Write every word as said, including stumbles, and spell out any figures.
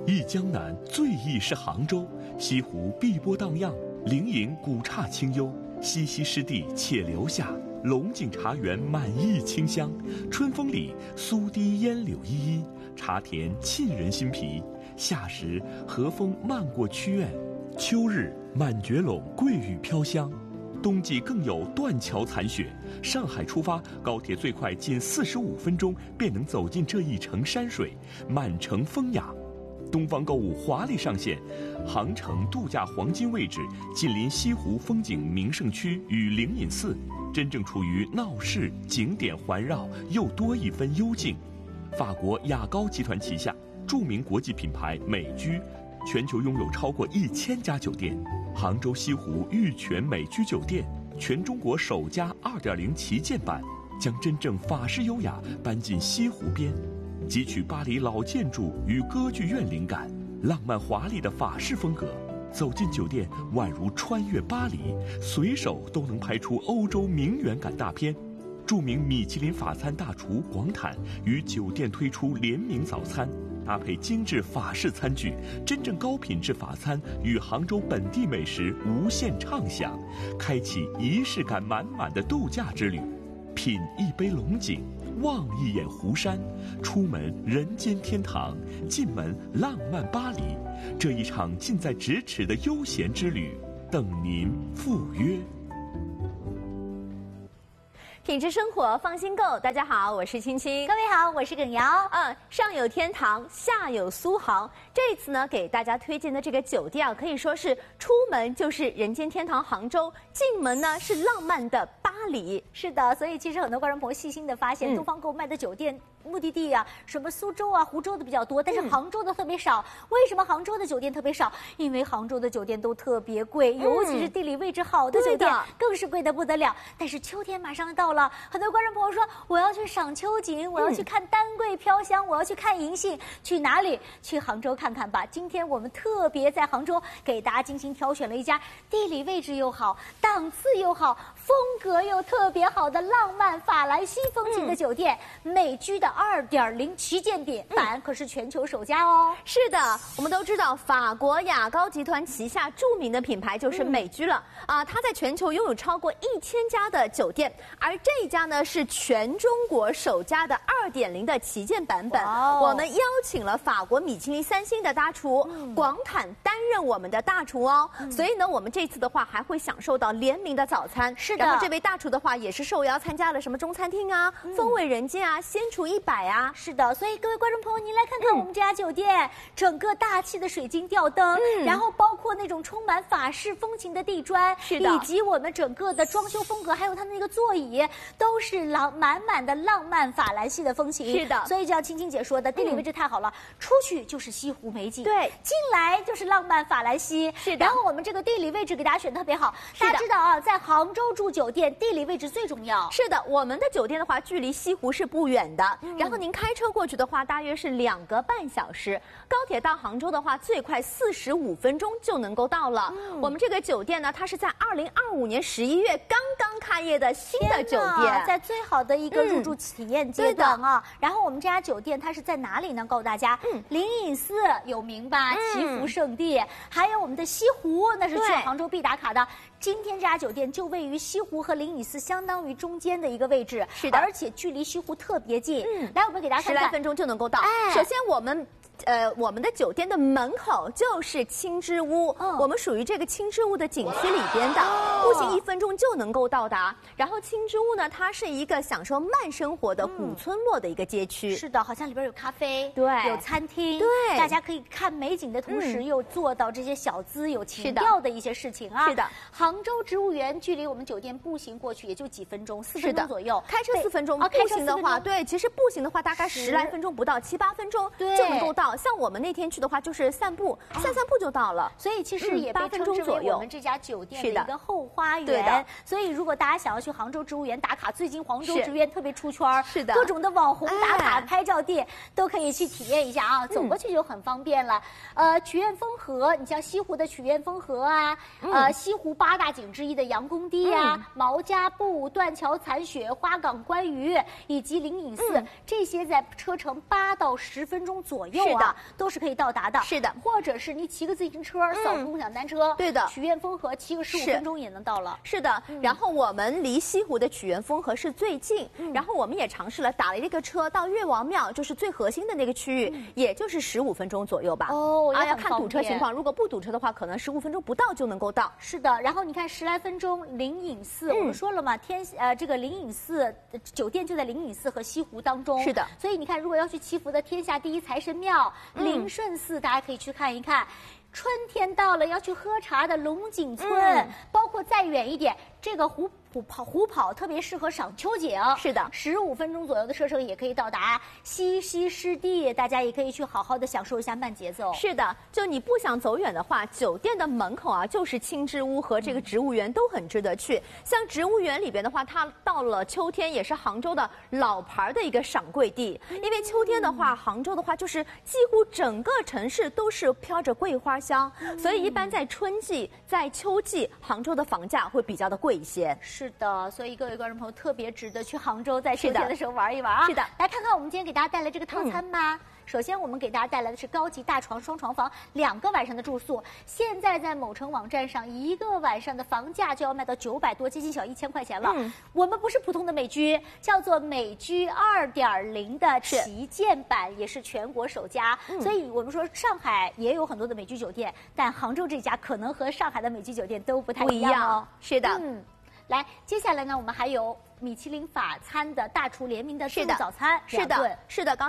忆江南最忆是杭州，西湖碧波荡漾，灵隐古刹清幽，西溪湿地且留下，龙井茶园满溢清香，春风里苏堤烟柳依依，茶田沁人心脾。夏时和风漫过曲院，秋日满觉陇桂雨飘香，冬季更有断桥残雪。上海出发，高铁最快仅四十五分钟便能走进这一城山水，满城风雅。东方购物华丽上线，航程度假黄金位置，紧邻西湖风景名胜区与灵隐寺，真正处于闹市景点环绕，又多一分幽静。法国雅高集团旗下著名国际品牌美居，全球拥有超过一千家酒店。杭州西湖玉泉美居酒店，全中国首家 二点零 旗舰版，将真正法式优雅搬进西湖边。汲取巴黎老建筑与歌剧院灵感，浪漫华丽的法式风格，走进酒店宛如穿越巴黎，随手都能拍出欧洲名媛感大片。著名米其林法餐大厨广坦与酒店推出联名早餐，搭配精致法式餐具，真正高品质法餐与杭州本地美食无限畅享，开启仪式感满满的度假之旅。品一杯龙井，望一眼湖山，出门人间天堂，进门浪漫巴黎。这一场近在咫尺的悠闲之旅，等您赴约。 品质生活，放心购。大家好，我是青青。 各位好，我是耿瑶。 嗯，上有天堂，下有苏杭。这次呢，给大家推荐的这个酒店啊，可以说是出门就是人间天堂杭州，进门呢是浪漫的巴黎。 是的，所以其实很多观众朋友细心的发现，嗯、东方购卖的酒店目的地啊，什么苏州啊、湖州的比较多，但是杭州的特别少。嗯、为什么杭州的酒店特别少？因为杭州的酒店都特别贵，嗯、尤其是地理位置好的酒店更是贵得不得了。但是秋天马上到了，很多观众朋友说我要去赏秋景，我要去看丹桂飘香，嗯、我要去看银杏，去哪里？去杭州看看吧。今天我们特别在杭州给大家精心挑选了一家地理位置又好、档次又好、风格又特别好的浪漫法兰西风情的酒店，嗯、美居的 二点零 旗舰店版可是全球首家哦。 是的，我们都知道法国雅高集团旗下著名的品牌就是美居了、嗯、啊，它在全球拥有超过一千家的酒店，而这一家呢是全中国首家的 二点零 的旗舰版本。我们邀请了法国米其林三星的大厨、嗯、广坦担任我们的大厨哦、嗯，所以呢，我们这次的话还会享受到联名的早餐。 是的， 然后这位大厨的话也是受邀参加了什么中餐厅啊、嗯、风味人间啊、先厨一百啊。 是的，所以各位观众朋友，您来看看我们这家酒店，嗯、整个大气的水晶吊灯、嗯，然后包括那种充满法式风情的地砖， 是的， 以及我们整个的装修风格，还有它的那个座椅，都是浪满满的浪漫法兰西的风情。 是的， 所以就像青青姐说的，地理位置太好了，嗯、出去就是西湖美景， 对， 进来就是浪漫法兰西。 是的， 然后我们这个地理位置给大家选特别好，大家知道啊，在杭州住酒店，地理位置最重要。 是的，我们的酒店的话，距离西湖是不远的， 嗯、 然后您开车过去的话，大约是两个半小时。高铁到杭州的话，最快四十五分钟就能够到了。嗯、我们这个酒店呢，它是在二零二五年十一月刚刚开业的新的酒店， 在最好的一个入住体验阶段啊。嗯、然后我们这家酒店它是在哪里呢？告诉大家，嗯，灵隐寺有名吧，祈福圣地，嗯、还有我们的西湖，那是去杭州必打卡的。今天这家酒店就位于西湖和灵隐寺相当于中间的一个位置， 是的， 而且距离西湖特别近。嗯，来，我们给大家看看， 十来分钟就能够到。 哎， 首先我们。呃，我们的酒店的门口就是青之屋，嗯、我们属于这个青之屋的景区里边的，步行一分钟就能够到达。然后青之屋呢，它是一个享受慢生活的古村落的一个街区。 嗯、是的，好像里边有咖啡， 对， 有餐厅， 对， 大家可以看美景的同时，嗯、又做到这些小资有情调的一些事情啊。 是的， 杭州植物园距离我们酒店步行过去也就几分钟，四分钟左右， 开车四分钟，步行的话，对，其实步行的话大概十来分钟不到，七八分钟就能够到。像我们那天去的话，就是散步，散散步就到了。 所以其实也被称之为我们这家酒店的一个后花园。 对的。 所以如果大家想要去杭州植物园打卡，最近杭州植物园特别出圈， 是的， 各种的网红打卡拍照地都可以去体验一下啊，走过去就很方便了。呃，曲苑风荷，你像西湖的曲苑风荷啊，呃，西湖八大景之一的杨公堤啊、毛家埠、断桥残雪、花港观鱼以及灵隐寺，这些在车程八到十分钟左右啊。 的，都是可以到达的。 是的， 或者是你骑个自行车，扫个共享单车， 对的， 曲苑风荷骑个十五分钟也能到了。 是的，然后我们离西湖的曲苑风荷是最近，然后我们也尝试了打了一个车到岳王庙，就是最核心的那个区域，也就是十五分钟左右吧。 哦， 啊，要看堵车情况，如果不堵车的话，可能十五分钟不到就能够到。 是的，然后你看十来分钟，灵隐寺，我们说了嘛，天呃这个灵隐寺酒店就在灵隐寺和西湖当中。 是的， 所以你看，如果要去祈福的天下第一财神庙灵顺寺，大家可以去看一看。春天到了，要去喝茶的龙井村，嗯、包括再远一点，这个湖湖跑湖跑特别适合赏秋景。 是的， 十五分钟左右的车程也可以到达西溪湿地，大家也可以去好好的享受一下慢节奏。 是的，就你不想走远的话，酒店的门口啊，就是青之屋和这个植物园都很值得去。像植物园里边的话，它到了秋天也是杭州的老牌的一个赏桂地，因为秋天的话，杭州的话就是几乎整个城市都是飘着桂花香，所以一般在春季、在秋季，杭州的房价会比较的贵一些。 是的，所以各位观众朋友特别值得去杭州，在秋天的时候玩一玩啊！ 是的， 来看看我们今天给大家带来这个套餐吧。嗯首先，我们给大家带来的是高级大床双床房，两个晚上的住宿。现在在某城网站上，一个晚上的房价就要卖到九百多，接近小一千块钱了。嗯、我们不是普通的美居，叫做美居二点零的旗舰版，也是全国首家。嗯、所以我们说上海也有很多的美居酒店，但杭州这家可能和上海的美居酒店都不太一样哦。 是的， 嗯，来，接下来呢，我们还有米其林法餐的大厨联名的自助早餐， 是的，是的，刚才。